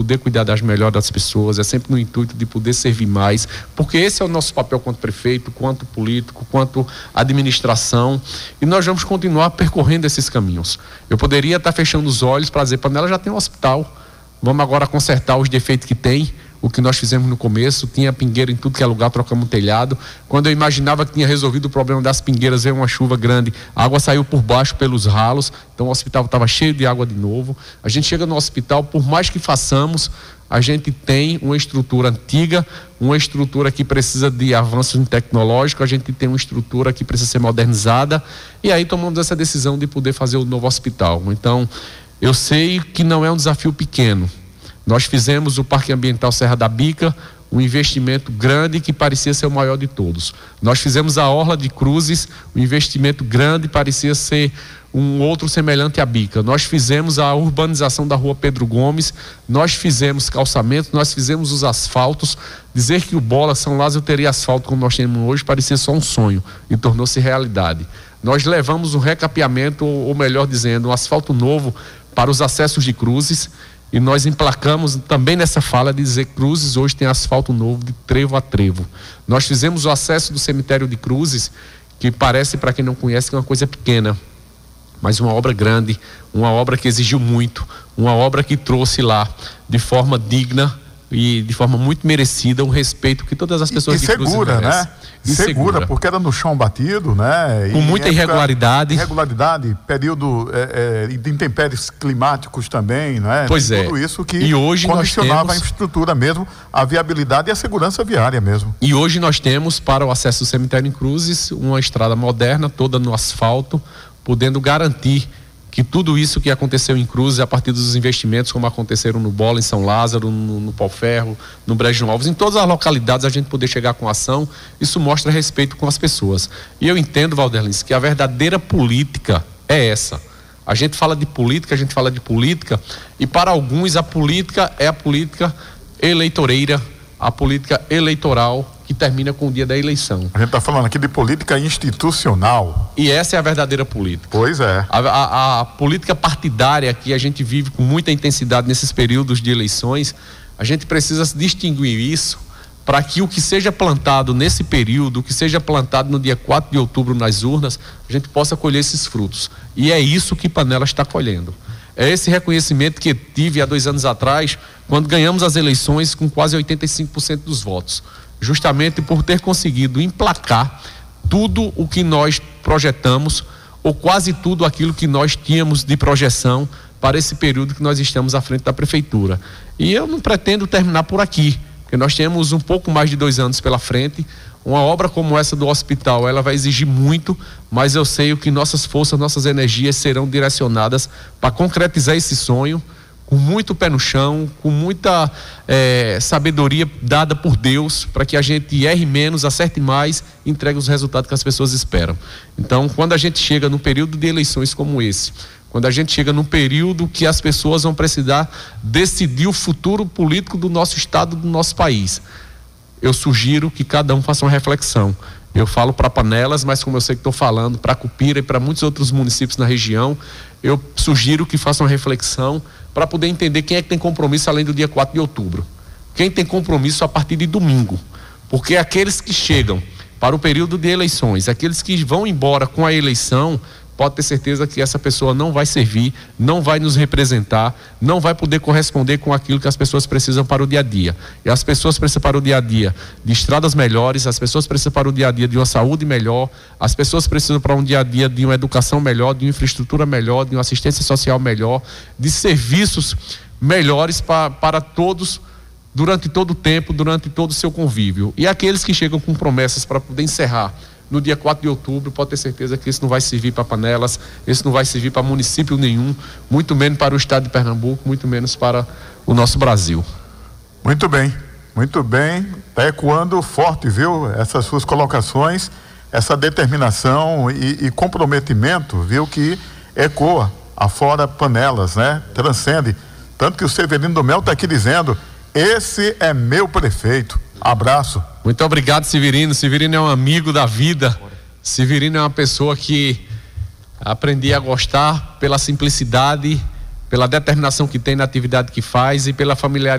poder cuidar melhor das pessoas, é sempre no intuito de poder servir mais, porque esse é o nosso papel quanto prefeito, quanto político, quanto administração, e nós vamos continuar percorrendo esses caminhos. Eu poderia estar fechando os olhos para dizer, Panela já tem um hospital, vamos agora consertar os defeitos que tem. O que nós fizemos no começo, tinha pingueira em tudo que é lugar, trocamos o telhado. Quando eu imaginava que tinha resolvido o problema das pingueiras, veio uma chuva grande, a água saiu por baixo pelos ralos, então o hospital estava cheio de água de novo. A gente chega no hospital, por mais que façamos, a gente tem uma estrutura antiga, uma estrutura que precisa de avanços tecnológicos, a gente tem uma estrutura que precisa ser modernizada, e aí tomamos essa decisão de poder fazer o novo hospital. Então, eu sei que não é um desafio pequeno. Nós fizemos o Parque Ambiental Serra da Bica, um investimento grande que parecia ser o maior de todos. Nós fizemos a Orla de Cruzes, um investimento grande, parecia ser um outro semelhante à Bica. Nós fizemos a urbanização da Rua Pedro Gomes, nós fizemos calçamentos, nós fizemos os asfaltos. Dizer que o Bola São Lázaro teria asfalto como nós temos hoje parecia só um sonho e tornou-se realidade. Nós levamos um recapeamento, ou melhor dizendo, um asfalto novo para os acessos de Cruzes. E nós emplacamos também nessa fala de dizer que Cruzes hoje tem asfalto novo de trevo a trevo. Nós fizemos o acesso do cemitério de Cruzes, que parece, para quem não conhece, que é uma coisa pequena, mas uma obra grande, uma obra que exigiu muito, uma obra que trouxe lá de forma digna e de forma muito merecida o respeito que todas as pessoas de Cruzes merecem. Né? E segura, porque era no chão batido, né? Com muita irregularidade. Período de intempéries climáticos também, né? Pois é. Tudo isso que e hoje condicionava a infraestrutura mesmo, a viabilidade e a segurança viária mesmo. E hoje nós temos, para o acesso ao cemitério em Cruzes, uma estrada moderna, toda no asfalto, podendo garantir que tudo isso que aconteceu em Cruzes, a partir dos investimentos, como aconteceram no Bola, em São Lázaro, no Pau Ferro, no Brejo Alves, em todas as localidades a gente poder chegar com ação, isso mostra respeito com as pessoas. E eu entendo, Valderlins, que a verdadeira política é essa. A gente fala de política, e para alguns a política é a política eleitoreira, a política eleitoral, que termina com o dia da eleição. A gente está falando aqui de política institucional. E essa é a verdadeira política. Pois é. A política partidária que a gente vive com muita intensidade nesses períodos de eleições, a gente precisa distinguir isso para que o que seja plantado nesse período, o que seja plantado no dia 4 de outubro nas urnas, a gente possa colher esses frutos. E é isso que Panela está colhendo. É esse reconhecimento que tive há 2 anos atrás, quando ganhamos as eleições com quase 85% dos votos. Justamente por ter conseguido emplacar tudo o que nós projetamos, ou quase tudo aquilo que nós tínhamos de projeção para esse período que nós estamos à frente da prefeitura. E eu não pretendo terminar por aqui, porque nós temos um pouco mais de 2 anos pela frente. Uma obra como essa do hospital, ela vai exigir muito, mas eu sei que nossas forças, nossas energias serão direcionadas para concretizar esse sonho, com muito pé no chão, com muita sabedoria dada por Deus, para que a gente erre menos, acerte mais e entregue os resultados que as pessoas esperam. Então, quando a gente chega num período de eleições como esse, quando a gente chega num período que as pessoas vão precisar decidir o futuro político do nosso estado, do nosso país, eu sugiro que cada um faça uma reflexão. Eu falo para Panelas, mas como eu sei que estou falando para Cupira e para muitos outros municípios na região, eu sugiro que façam uma reflexão para poder entender quem é que tem compromisso além do dia 4 de outubro. Quem tem compromisso a partir de domingo. Porque aqueles que chegam para o período de eleições, aqueles que vão embora com a eleição, pode ter certeza que essa pessoa não vai servir, não vai nos representar, não vai poder corresponder com aquilo que as pessoas precisam para o dia a dia. E as pessoas precisam para o dia a dia de estradas melhores, as pessoas precisam para o dia a dia de uma saúde melhor, as pessoas precisam para um dia a dia de uma educação melhor, de uma infraestrutura melhor, de uma assistência social melhor, de serviços melhores para todos, durante todo o tempo, durante todo o seu convívio. E aqueles que chegam com promessas para poder encerrar no dia 4 de outubro, pode ter certeza que isso não vai servir para Panelas, isso não vai servir para município nenhum, muito menos para o estado de Pernambuco, muito menos para o nosso Brasil. Muito bem, está ecoando forte, viu? Essas suas colocações, essa determinação e comprometimento, viu? Que ecoa afora Panelas, né? Transcende, tanto que o Severino do Mel está aqui dizendo: esse é meu prefeito. Abraço. Muito obrigado, Severino. Severino é um amigo da vida. Severino é uma pessoa que aprendi a gostar pela simplicidade, pela determinação que tem na atividade que faz e pela familiaridade